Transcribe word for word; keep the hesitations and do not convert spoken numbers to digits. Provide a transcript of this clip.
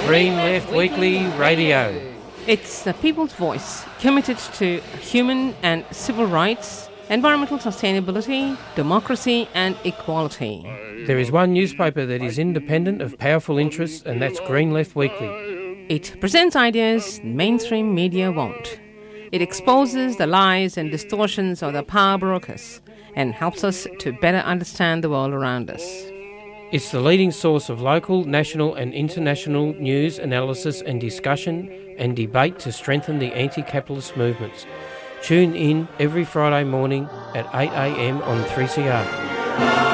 Green Left Weekly Radio. It's the people's voice, committed to human and civil rights, environmental sustainability, democracy and equality. There is one newspaper that is independent of powerful interests, and that's Green Left Weekly. It presents ideas mainstream media won't. It exposes the lies and distortions of the power brokers and helps us to better understand the world around us. It's the leading source of local, national and international news, analysis and discussion and debate to strengthen the anti-capitalist movements. Tune in every Friday morning at eight a m on three C R.